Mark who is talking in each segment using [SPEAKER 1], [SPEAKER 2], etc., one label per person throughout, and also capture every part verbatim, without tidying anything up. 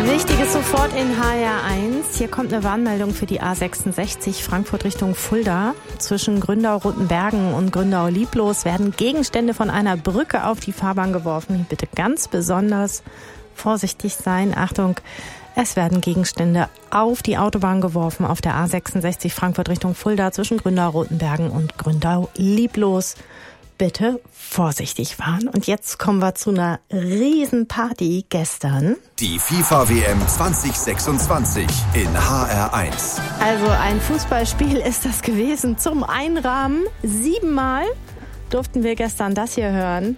[SPEAKER 1] Wichtiges sofort in H R eins. Hier kommt eine Warnmeldung für die A sechsundsechzig Frankfurt Richtung Fulda. Zwischen Gründau-Rotenbergen und Gründau-Lieblos werden Gegenstände von einer Brücke auf die Fahrbahn geworfen. Bitte ganz besonders vorsichtig sein. Achtung, es werden Gegenstände auf die Autobahn geworfen auf der A sechsundsechzig Frankfurt Richtung Fulda zwischen Gründau-Rotenbergen und Gründau-Lieblos. Bitte vorsichtig fahren. Und jetzt kommen wir zu einer Riesenparty gestern.
[SPEAKER 2] Die FIFA-W M zwanzig sechsundzwanzig in H R eins.
[SPEAKER 1] Also ein Fußballspiel ist das gewesen zum Einrahmen. Siebenmal durften wir gestern das hier hören.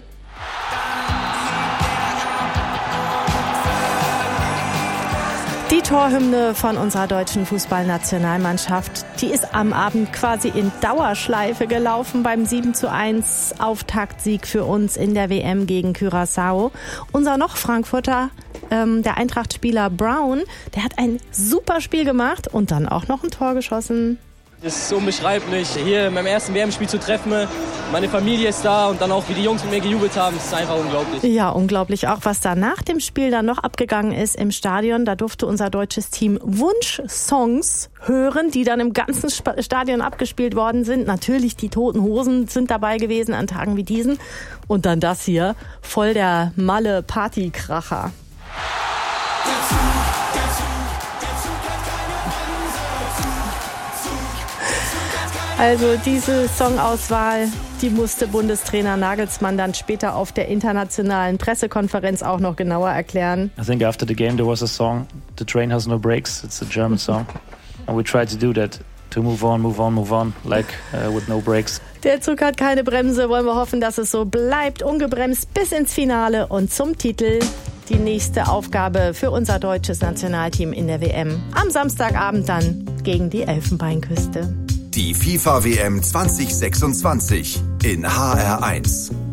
[SPEAKER 1] Die Torhymne von unserer deutschen Fußballnationalmannschaft, die ist am Abend quasi in Dauerschleife gelaufen beim sieben zu eins Auftaktsieg für uns in der W M gegen Curaçao. Unser noch Frankfurter, ähm, der Eintracht-Spieler Brown, der hat ein super Spiel gemacht und dann auch noch ein Tor geschossen.
[SPEAKER 3] Es ist unbeschreiblich, hier in meinem ersten W M-Spiel zu treffen. Meine Familie ist da und dann auch, wie die Jungs mit mir gejubelt haben, das ist einfach unglaublich.
[SPEAKER 1] Ja, unglaublich auch, was da nach dem Spiel dann noch abgegangen ist im Stadion. Da durfte unser deutsches Team Wunschsongs hören, die dann im ganzen Stadion abgespielt worden sind. Natürlich, die Toten Hosen sind dabei gewesen an Tagen wie diesen. Und dann das hier, voll der Malle-Partykracher. Also diese Songauswahl, die musste Bundestrainer Nagelsmann dann später auf der internationalen Pressekonferenz auch noch genauer erklären.
[SPEAKER 4] I think after the game there was a song, The Train Has No Brakes, it's a German song. And we tried to do that, to move on, move on, move on, like uh, with no brakes.
[SPEAKER 1] Der Zug hat keine Bremse, wollen wir hoffen, dass es so bleibt, ungebremst bis ins Finale und zum Titel. Die nächste Aufgabe für unser deutsches Nationalteam in der W M. Am Samstagabend dann gegen die Elfenbeinküste.
[SPEAKER 2] Die FIFA-W M zwanzig sechsundzwanzig in H R eins.